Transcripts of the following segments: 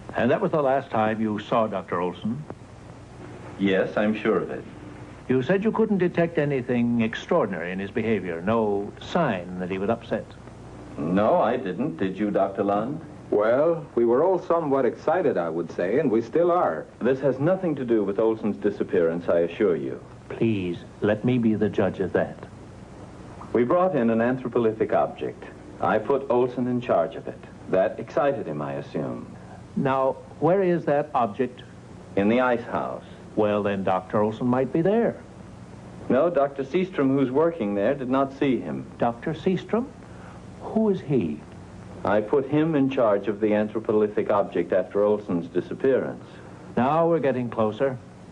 And that was the last time you saw Dr. Olson? Yes, I'm sure of it. You said you couldn't detect anything extraordinary in his behavior, no sign that he was upset. No, I didn't. Did you, Dr. Lund? Well, we were all somewhat excited, I would say, and we still are. This has nothing to do with Olson's disappearance, I assure you. Please, let me be the judge of that. We brought in an anthropolithic object. I put Olson in charge of it. That excited him, I assume. Now, where is that object? In the ice house. Well, then Dr. Olson might be there. No, Dr. Seastrom, who's working there, did not see him. Dr. Seastrom? Who is he? I put him in charge of the anthropolithic object after Olson's disappearance. Now we're getting closer.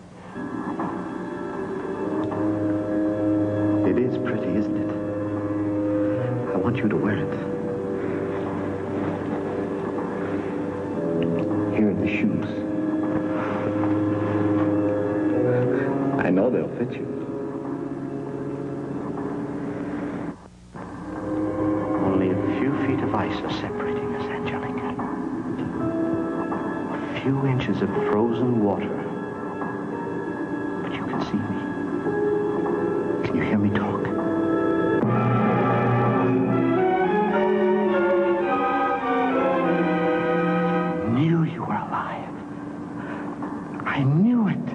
It is pretty, isn't it? I want you to wear it. Here are the shoes. I know they'll fit you. Only a few feet of ice are separating us, Angelica. A few inches of frozen water. But you can see me. Can you hear me talk? Knew you were alive. I knew it.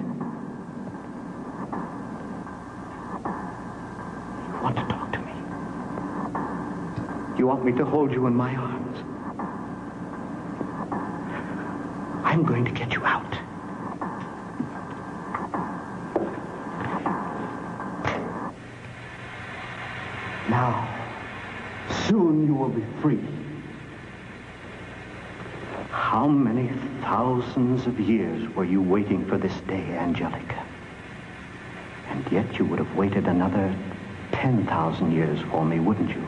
You want to talk to me? You want me to hold you in my arms? I'm going to get you out. Now, soon you will be free. How many thousands of years were you waiting for this day, Angelica? And yet you would have waited another 10,000 years for me, wouldn't you?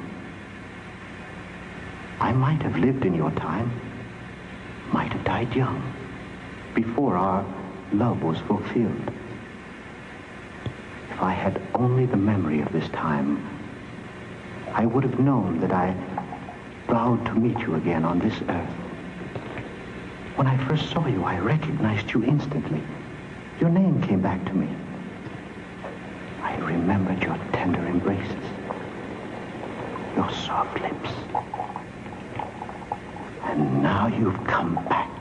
I might have lived in your time, might have died young, before our love was fulfilled. If I had only the memory of this time, I would have known that I vowed to meet you again on this earth. When I first saw you, I recognized you instantly. Your name came back to me. I remembered your tender embraces, your soft lips. And now you've come back.